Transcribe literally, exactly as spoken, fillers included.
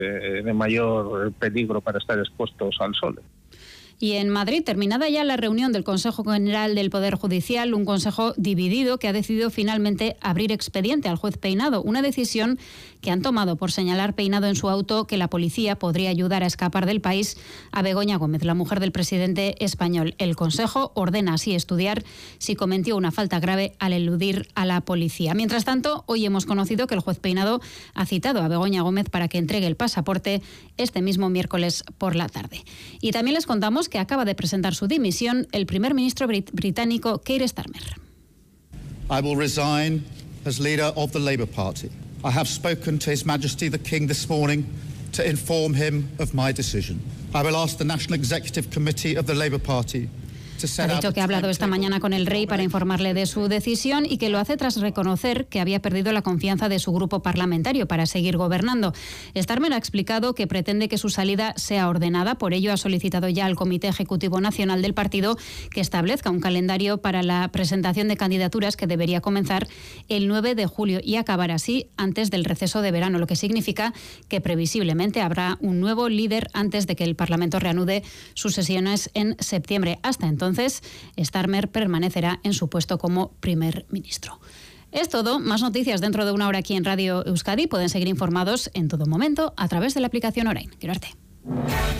eh, de mayor peligro para estar expuestos al sol. Y en Madrid, terminada ya la reunión del Consejo General del Poder Judicial, un consejo dividido que ha decidido finalmente abrir expediente al juez Peinado, una decisión que han tomado por señalar Peinado en su auto que la policía podría ayudar a escapar del país a Begoña Gómez, la mujer del presidente español. El Consejo ordena así estudiar si cometió una falta grave al eludir a la policía. Mientras tanto, hoy hemos conocido que el juez Peinado ha citado a Begoña Gómez para que entregue el pasaporte este mismo miércoles por la tarde. Y también les contamos que acaba de presentar su dimisión el primer ministro brit- británico Keir Starmer. I will resign as leader of the Labour Party. I have spoken to His Majesty the King this morning to inform him of my decision. I will ask the National Executive Committee of the Labour Party. Ha dicho que ha hablado esta mañana con el rey para informarle de su decisión y que lo hace tras reconocer que había perdido la confianza de su grupo parlamentario para seguir gobernando. Starmer ha explicado que pretende que su salida sea ordenada, por ello ha solicitado ya al Comité Ejecutivo Nacional del partido que establezca un calendario para la presentación de candidaturas que debería comenzar el nueve de julio y acabar así antes del receso de verano, lo que significa que previsiblemente habrá un nuevo líder antes de que el Parlamento reanude sus sesiones en septiembre. Hasta entonces, Entonces, Starmer permanecerá en su puesto como primer ministro. Es todo. Más noticias dentro de una hora aquí en Radio Euskadi. Pueden seguir informados en todo momento a través de la aplicación Orain. Quiero arte.